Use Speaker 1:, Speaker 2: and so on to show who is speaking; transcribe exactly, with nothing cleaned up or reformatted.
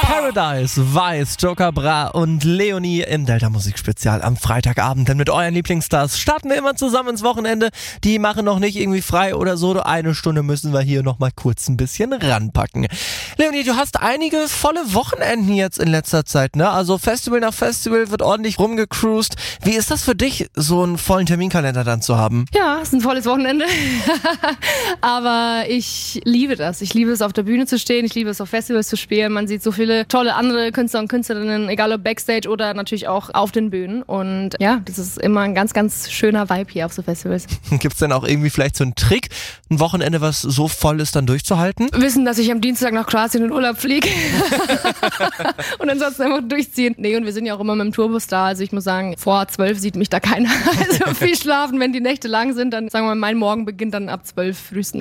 Speaker 1: Paradise, Weiß, Joker Bra und Leonie im Delta Musik Spezial am Freitagabend. Denn mit euren Lieblingsstars starten wir immer zusammen ins Wochenende. Die machen noch nicht irgendwie frei oder so. Eine Stunde müssen wir hier noch mal kurz ein bisschen ranpacken. Leonie, du hast einige volle Wochenenden jetzt in letzter Zeit, ne? Also Festival nach Festival wird ordentlich rumgecruised. Wie ist das für dich, so einen vollen Terminkalender dann zu haben?
Speaker 2: Ja, es ist ein volles Wochenende. Aber ich liebe das. Ich liebe es, auf der Bühne zu stehen. Ich liebe es, auf Festivals zu spielen. Man sieht so viele tolle andere Künstler und Künstlerinnen, egal ob Backstage oder natürlich auch auf den Bühnen. Und ja, das ist immer ein ganz, ganz schöner Vibe hier auf so Festivals.
Speaker 1: Gibt's denn auch irgendwie vielleicht so einen Trick, ein Wochenende, was so voll ist, dann durchzuhalten?
Speaker 2: Wissen, dass ich am Dienstag nach Kroatien in Urlaub fliege. Und ansonsten einfach durchziehen. Nee, und wir sind ja auch immer mit dem Tourbus da. Also ich muss sagen, vor zwölf sieht mich da keiner. Also viel schlafen, wenn die Nächte lang sind, dann sagen wir mal, mein Morgen beginnt dann ab zwölf frühestens.